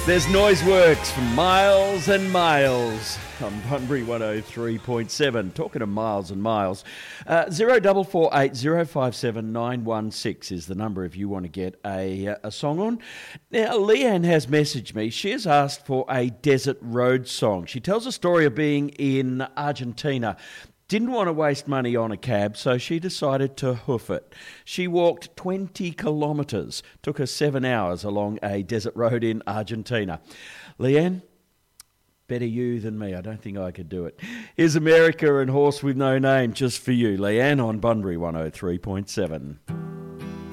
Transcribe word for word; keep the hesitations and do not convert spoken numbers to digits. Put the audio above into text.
There's Noiseworks from Miles and Miles on Bunbury one oh three point seven. Talking of miles and miles, uh, zero four four eight zero five seven nine one six is the number if you want to get a, a song on. Now, Leanne has messaged me. She has asked for a Desert Road song. She tells a story of being in Argentina. Didn't want to waste money on a cab, so she decided to hoof it. She walked twenty kilometres. Took her seven hours along a desert road in Argentina. Leanne, better you than me. I don't think I could do it. Here's America and Horse with No Name just for you, Leanne, on Bunbury one oh three point seven.